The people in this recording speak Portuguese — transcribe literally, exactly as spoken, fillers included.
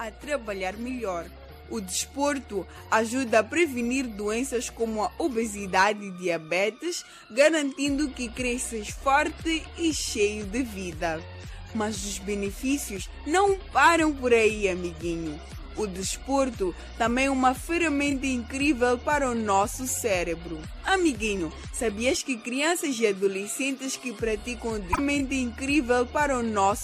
a trabalhar melhor. O desporto ajuda a prevenir doenças como a obesidade e diabetes, garantindo que cresças forte e cheio de vida. Mas os benefícios não param por aí, amiguinho. O desporto também é uma ferramenta incrível para o nosso cérebro. Amiguinho, sabias que crianças e adolescentes que praticam o desporto é uma ferramenta incrível para o nosso